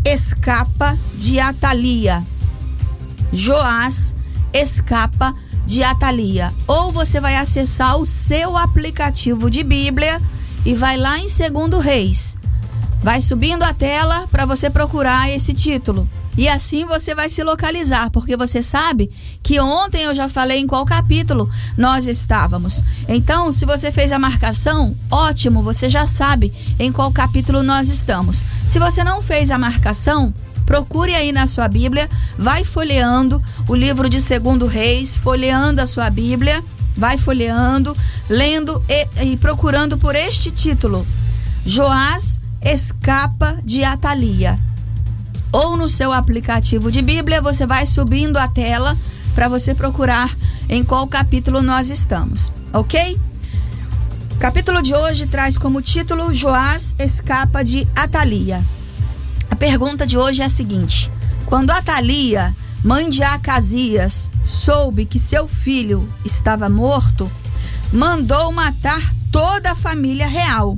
escapa de Atalia. Joás escapa de Atalia. Ou você vai acessar o seu aplicativo de Bíblia e vai lá em 2 Reis. Vai subindo a tela para você procurar esse título. E assim você vai se localizar, porque você sabe que ontem eu já falei em qual capítulo nós estávamos. Então, se você fez a marcação, ótimo, você já sabe em qual capítulo nós estamos. Se você não fez a marcação, procure aí na sua Bíblia, vai folheando o livro de 2 Reis, folheando a sua Bíblia, vai folheando, lendo e procurando por este título: Joás escapa de Atalia. Ou no seu aplicativo de Bíblia, você vai subindo a tela para você procurar em qual capítulo nós estamos, ok? O capítulo de hoje traz como título Joás escapa de Atalia. A pergunta de hoje é a seguinte: quando Atalia, mãe de Acasias, soube que seu filho estava morto, mandou matar toda a família real.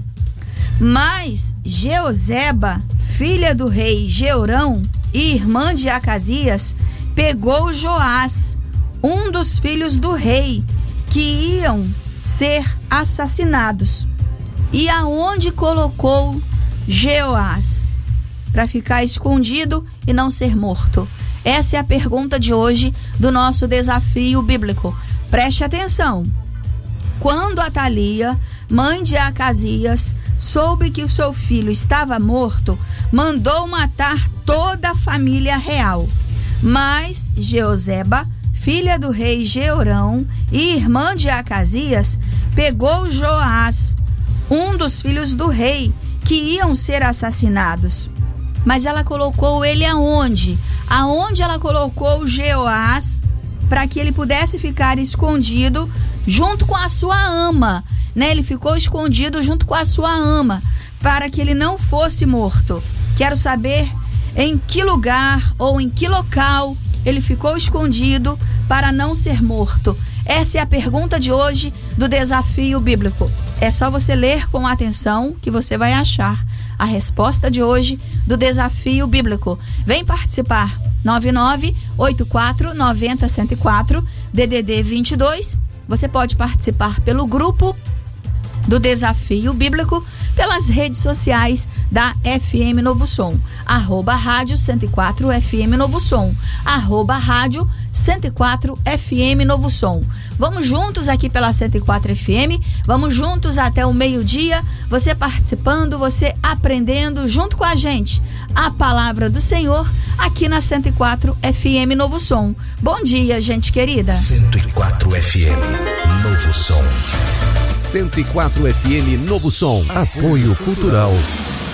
Mas Jeozeba, filha do rei Jeorão e irmã de Acasias, pegou Joás, um dos filhos do rei, que iam ser assassinados. E aonde colocou Joás? Para ficar escondido e não ser morto. Essa é a pergunta de hoje do nosso desafio bíblico. Preste atenção. Quando Atalia, mãe de Acasias, soube que o seu filho estava morto, mandou matar toda a família real. Mas Jeozeba, filha do rei Jeorão e irmã de Acasias, pegou Joás, um dos filhos do rei, que iam ser assassinados. Mas ela colocou ele aonde? Aonde ela colocou Joás para que ele pudesse ficar escondido junto com a sua ama, né? Ele ficou escondido junto com a sua ama para que ele não fosse morto. Quero saber em que lugar ou em que local ele ficou escondido para não ser morto. Essa é a pergunta de hoje do desafio bíblico. É só você ler com atenção que você vai achar a resposta de hoje do desafio bíblico. Vem participar. 9984901004 DDD 22. Você pode participar pelo grupo do Desafio Bíblico, pelas redes sociais da FM Novo Som, @Rádio 104 FM Novo Som, @Rádio 104 FM Novo Som. Vamos juntos aqui pela 104 FM, vamos juntos até o meio-dia, você participando, você aprendendo junto com a gente a palavra do Senhor aqui na 104 FM Novo Som. Bom dia, gente querida. 104 FM Novo Som. 104 FM Novo Som. Apoio Cultural